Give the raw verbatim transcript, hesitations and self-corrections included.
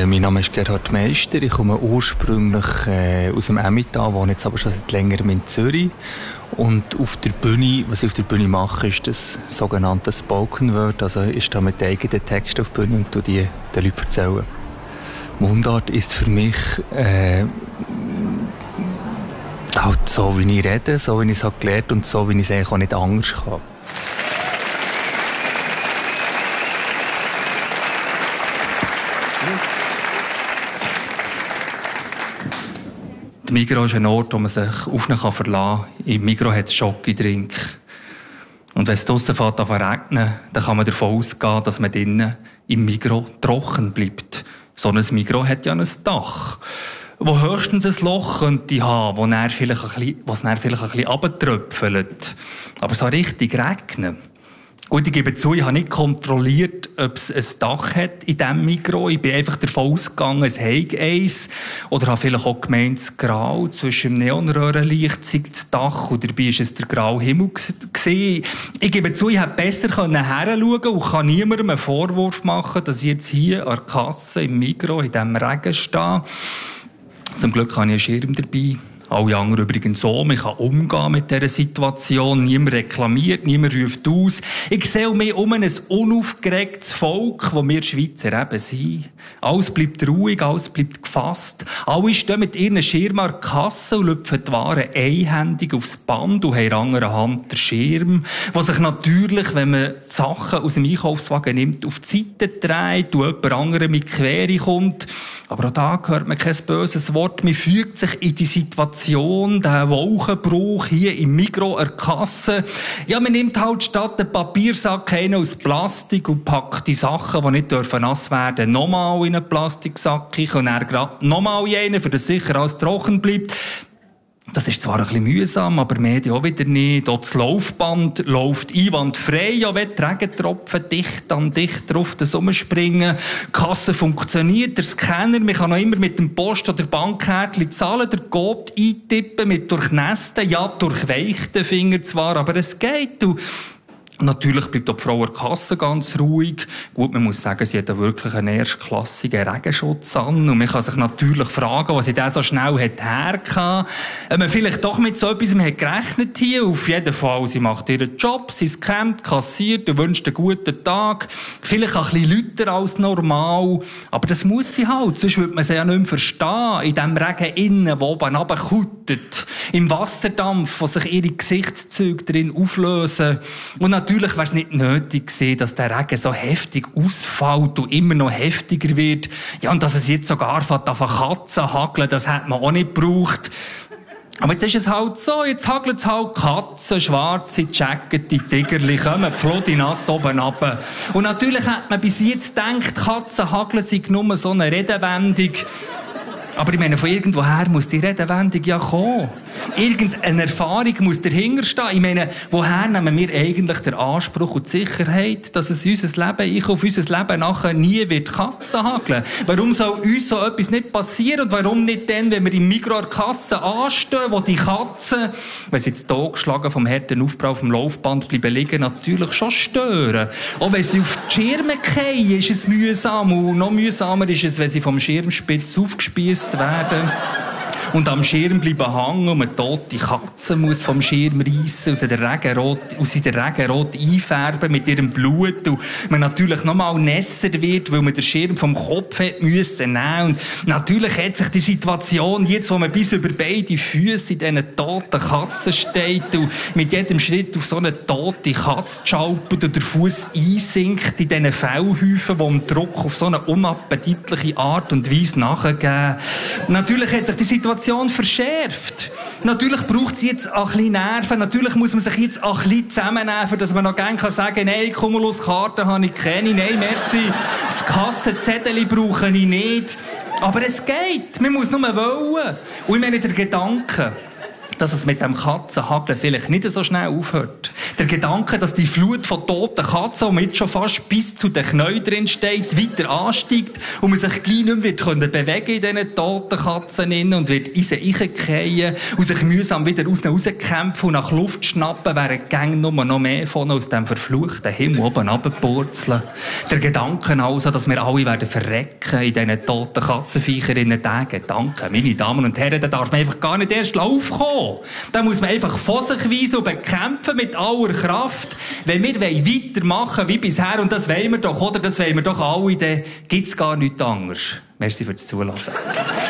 mein Name ist Gerhard Meister. Ich komme ursprünglich äh, aus dem Emmental, wohne jetzt aber schon seit längerem in Zürich. Und auf der Bühne, was ich auf der Bühne mache, ist das sogenannte Spoken Word. Also ist da mit eigenen Texten auf der Bühne und tu die den Leuten erzählen. Mundart ist für mich äh, halt so, wie ich rede, so wie ich es halt gelernt und so, wie ich es eigentlich auch nicht anders kann. Der Migros ist ein Ort, wo man sich auf ihn verlassen kann. Im Migros hat es Schokidrink. Und wenn es draussen fängt an zu regnen, dann kann man davon ausgehen, dass man drinnen im Migros trocken bleibt. So ein Migros hat ja ein Dach, wo höchstens ein Loch könnte haben, wo es vielleicht ein bisschen, wo es dann vielleicht ein bisschen runtertröpfelt. Aber so richtig regnen. Gut, ich gebe zu, ich habe nicht kontrolliert, ob es ein Dach hat in diesem Migros. Ich bin einfach davon ausgegangen, es hätte eins. Oder habe vielleicht auch gemeint, das Grau zwischen dem Neonröhrenlicht sei das Dach und dabei war es der graue Himmel gewesen. Ich gebe zu, ich hätte besser hinschauen und kann niemandem einen Vorwurf machen, dass ich jetzt hier an der Kasse im Migros in diesem Regen stehe. Zum Glück habe ich einen Schirm dabei. Alle anderen übrigens so. Man kann umgehen mit dieser Situation. Niemand reklamiert, niemand ruft aus. Ich sehe mich um ein unaufgeregtes Volk, das wir Schweizer eben sind. Alles bleibt ruhig, alles bleibt gefasst. Alle stehen mit ihren Schirmen an der Kasse und lüpfen die Waren einhändig aufs Band und haben in der anderen Hand den Schirm, der sich natürlich, wenn man die Sachen aus dem Einkaufswagen nimmt, auf die Seite dreht und jemand anderem mit Quere kommt. Aber auch da hört man kein böses Wort. Man fügt sich in die Situation, den Wolkenbruch hier im Migros, an der Kasse. Ja, man nimmt halt statt den Papiersack einen aus Plastik und packt die Sachen, die nicht dürfen nass werden, nochmal in einen Plastiksack und dann gerade nochmal in einen, für das sicher alles trocken bleibt. Das ist zwar ein bisschen mühsam, aber Medien auch wieder nicht. Auch das Laufband läuft einwandfrei, ja, wenn die Regentropfen dicht an dicht drauf das rumspringen. Die Kasse funktioniert, der Scanner, man kann noch immer mit dem Post- oder Bankkärtchen zahlen, der Code eintippen mit durchnässten, ja, durchweichten Fingern zwar, aber es geht. Und natürlich bleibt auch die Frau an der Kasse ganz ruhig. Gut, man muss sagen, sie hat da wirklich einen erstklassigen Regenschutz an. Und man kann sich natürlich fragen, was sie da so schnell hat hergehabt. Ob man vielleicht doch mit so etwas hat gerechnet hier. Auf jeden Fall, sie macht ihren Job, sie scammt, kassiert und wünscht einen guten Tag. Vielleicht ein bisschen lauter als normal. Aber das muss sie halt, sonst würde man sie ja nicht mehr verstehen. In dem Regen innen, der oben runterkutet. Im Wasserdampf, wo sich ihre Gesichtszüge drin auflösen. Und natürlich wäre es nicht nötig gewesen, dass der Regen so heftig ausfällt und immer noch heftiger wird. Ja, und dass es jetzt sogar von Katzen hageln, das hat man auch nicht gebraucht. Aber jetzt ist es halt so, jetzt hagelt es halt Katzen, schwarze Jacket, die Tigerli, kommen flott nass oben runter. Und natürlich hat man bis jetzt gedacht, Katzen hageln sind nur so eine Redewendung. Aber ich meine, von irgendwoher muss die Redewendung ja kommen. Irgendeine Erfahrung muss dahinter stehen. Ich meine, woher nehmen wir eigentlich den Anspruch und die Sicherheit, dass es unser Leben, ich auf unser Leben nachher nie wird Katzen hageln? Warum soll uns so etwas nicht passieren? Und warum nicht dann, wenn wir im Migros an der Kasse anstehen, wo die Katzen, wenn sie jetzt totgeschlagen vom harten Aufprall vom Laufband bleiben liegen, natürlich schon stören. Auch wenn sie auf die Schirme fallen, ist es mühsam. Und noch mühsamer ist es, wenn sie vom Schirmspitz aufgespießt werden. Und am Schirm bleiben hängen und eine tote Katze muss vom Schirm reissen, aus der Regenrot, aus der Regenrot einfärben mit ihrem Blut und man natürlich noch mal nässer wird, weil man den Schirm vom Kopf hat müssen nehmen. Und natürlich hat sich die Situation jetzt, wo man bis über beide Füße in diesen toten Katzen steht und mit jedem Schritt auf so eine tote Katze schaupelt und der Fuß einsinkt in diesen Fellhäufen, die dem Druck auf so eine unappetitliche Art und Weise nachgeben. Natürlich hat sich die Situation verschärft. Natürlich braucht sie jetzt ein bisschen Nerven. Natürlich muss man sich jetzt ein bisschen zusammennehmen, dass man noch gerne sagen kann, nein, Cumulus-Karten habe ich keine. Nein, merci. Das Kassenzettel brauche ich nicht. Aber es geht. Man muss nur wollen. Und ich meine, der Gedanke, dass es mit dem Katzenhageln vielleicht nicht so schnell aufhört. Der Gedanke, dass die Flut von toten Katzen, die man jetzt schon fast bis zu den Knien drin steht, weiter ansteigt und man sich gleich nicht mehr wird können bewegen in diesen toten Katzen innen und wird in sie reingefallen und sich mühsam wieder aus ihnen rauskämpfen und nach Luft schnappen, während die Gänge nur noch mehr von aus dem verfluchten Himmel oben runterpurzeln. Der Gedanke also, dass wir alle werden verrecken in diesen toten Katzenviechern in den Gedanken. Meine Damen und Herren, da darf man einfach gar nicht erst aufkommen. Da muss man einfach von sich weisen und bekämpfen mit aller Kraft. Wenn wir weitermachen wie bisher, und das wollen wir doch, oder? Das wollen wir doch alle, dann gibt's gar nichts anderes. Merci fürs Zuhören.